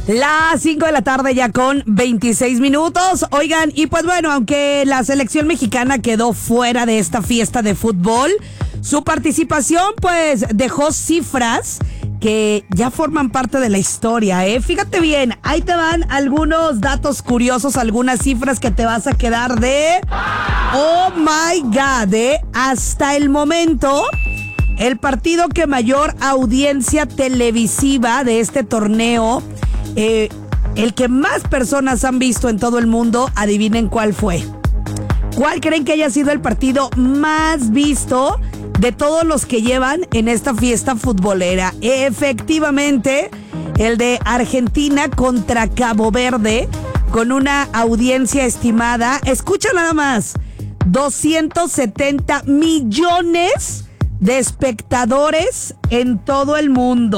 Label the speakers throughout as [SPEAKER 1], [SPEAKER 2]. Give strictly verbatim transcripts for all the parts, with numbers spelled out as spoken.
[SPEAKER 1] Las cinco de la tarde ya con veintiséis minutos. Oigan, y pues bueno, aunque la selección mexicana quedó fuera de esta fiesta de fútbol, su participación pues dejó cifras que ya forman parte de la historia, ¿eh? Fíjate bien, ahí te van algunos datos curiosos, algunas cifras que te vas a quedar de... Oh my God, ¿eh? Hasta el momento... El partido que mayor audiencia televisiva de este torneo, eh, el que más personas han visto en todo el mundo, adivinen cuál fue. ¿Cuál creen que haya sido el partido más visto de todos los que llevan en esta fiesta futbolera? Efectivamente, el de Argentina contra Cabo Verde, con una audiencia estimada, escucha nada más, doscientos setenta millones de espectadores en todo el mundo.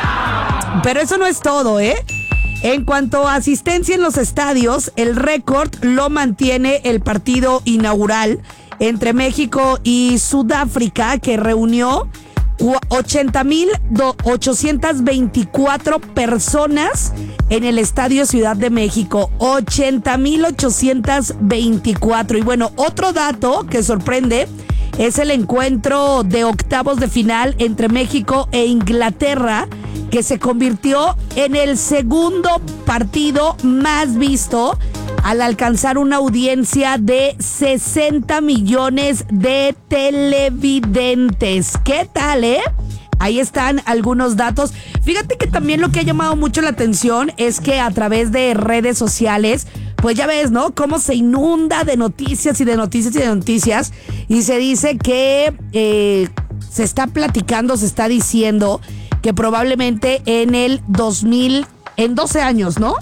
[SPEAKER 1] Pero eso no es todo, ¿eh? En cuanto a asistencia en los estadios, el récord lo mantiene el partido inaugural entre México y Sudáfrica, que reunió ochenta mil ochocientas veinticuatro personas en el Estadio Ciudad de México. ochenta mil ochocientas veinticuatro. Y bueno, otro dato que sorprende es el encuentro de octavos de final entre México e Inglaterra, que se convirtió en el segundo partido más visto al alcanzar una audiencia de sesenta millones de televidentes. ¿Qué tal, eh? Ahí están algunos datos. Fíjate que también lo que ha llamado mucho la atención es que a través de redes sociales, pues ya ves, ¿no? Cómo se inunda de noticias y de noticias y de noticias. Y se dice que eh, se está platicando, se está diciendo que probablemente en el dos mil, en doce años, ¿no?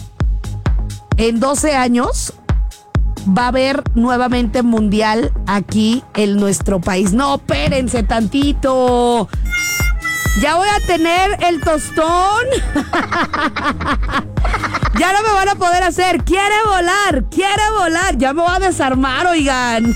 [SPEAKER 1] En doce años va a haber nuevamente mundial aquí en nuestro país. No, espérense tantito. Ya voy a tener el tostón. Ya no me van a poder hacer. Quiere volar, quiere volar. Ya me voy a desarmar, oigan.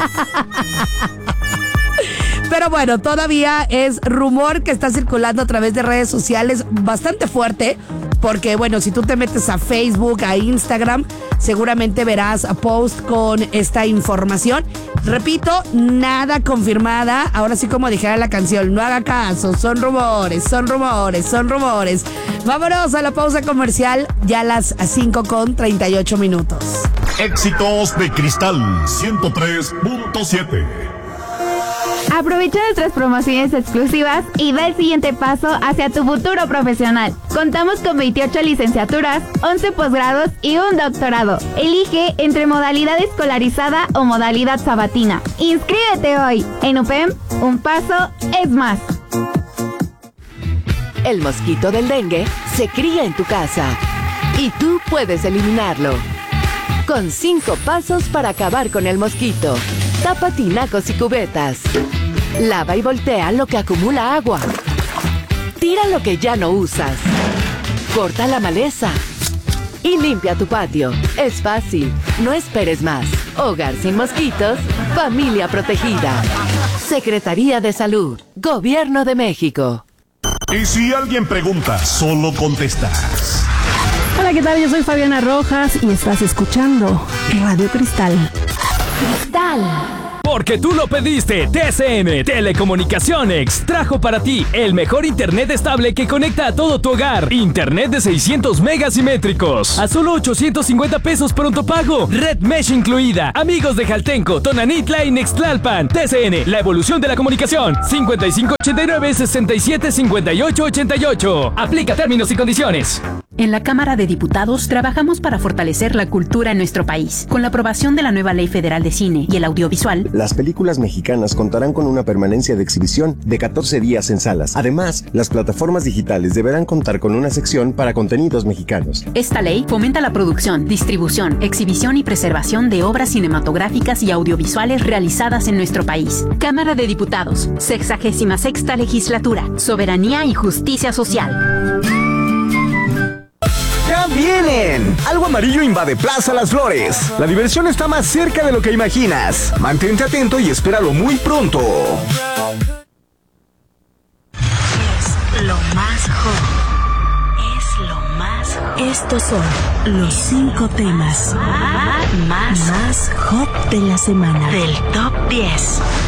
[SPEAKER 1] Pero bueno, todavía es rumor que está circulando a través de redes sociales bastante fuerte. Porque bueno, si tú te metes a Facebook, a Instagram, seguramente verás a post con esta información. Repito, nada confirmada. Ahora sí, como dijera la canción, no haga caso, son rumores, son rumores, son rumores. Vámonos a la pausa comercial, ya a las cinco con treinta y ocho minutos.
[SPEAKER 2] Éxitos de Cristal ciento tres punto siete.
[SPEAKER 3] Aprovecha nuestras promociones exclusivas y da el siguiente paso hacia tu futuro profesional. Contamos con veintiocho licenciaturas, once posgrados y un doctorado. Elige entre modalidad escolarizada o modalidad sabatina. ¡Inscríbete hoy! En U P E M, un paso es más.
[SPEAKER 4] El mosquito del dengue se cría en tu casa y tú puedes eliminarlo. Con cinco pasos para acabar con el mosquito. Tapa tinacos y cubetas. Lava y voltea lo que acumula agua. Tira lo que ya no usas. Corta la maleza. Y limpia tu patio. Es fácil. No esperes más. Hogar sin mosquitos. Familia protegida. Secretaría de Salud. Gobierno de México.
[SPEAKER 2] Y si alguien pregunta, solo contestas.
[SPEAKER 5] Hola, ¿qué tal? Yo soy Fabiana Rojas y estás escuchando Radio Cristal.
[SPEAKER 3] Cristal.
[SPEAKER 6] Porque tú lo pediste, T C M Telecomunicaciones trajo para ti el mejor internet estable que conecta a todo tu hogar. Internet de seiscientos megas simétricos a solo ochocientos cincuenta pesos pronto pago. Red Mesh incluida. Amigos de Jaltenco, Tonanitla y Nextlalpan. T C N, la evolución de la comunicación. cincuenta y cinco ochenta y nueve sesenta y siete cincuenta y ocho ochenta y ocho. Aplica términos y condiciones.
[SPEAKER 7] En la Cámara de Diputados trabajamos para fortalecer la cultura en nuestro país. Con la aprobación de la nueva Ley Federal de Cine y el Audiovisual,
[SPEAKER 8] las películas mexicanas contarán con una permanencia de exhibición de catorce días en salas. Además, las plataformas digitales deberán contar con una sección para contenidos mexicanos.
[SPEAKER 7] Esta ley fomenta la producción, distribución, exhibición y preservación de obras cinematográficas y audiovisuales realizadas en nuestro país. Cámara de Diputados, sexagésima sexta legislatura, soberanía y justicia social.
[SPEAKER 9] ¡Ya vienen! Algo amarillo invade Plaza Las Flores. La diversión está más cerca de lo que imaginas. Mantente atento y espéralo muy pronto.
[SPEAKER 10] Es lo más hot. Es lo más hot. Estos son los cinco temas más, más hot de la semana del Top diez.